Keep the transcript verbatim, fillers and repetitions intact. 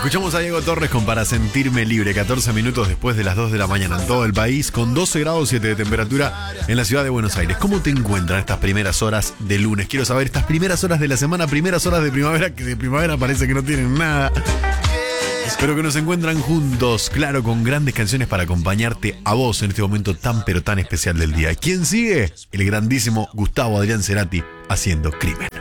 Escuchamos a Diego Torres con Para Sentirme Libre, catorce minutos después de las dos de la mañana en todo el país, con doce grados siete de temperatura en la ciudad de Buenos Aires. ¿Cómo te encuentran estas primeras horas de lunes? Quiero saber, estas primeras horas de la semana, primeras horas de primavera, que de primavera parece que no tienen nada. Espero que nos encuentran juntos, claro, con grandes canciones para acompañarte a vos en este momento tan pero tan especial del día. ¿Quién sigue? El grandísimo Gustavo Adrián Cerati haciendo Crimen.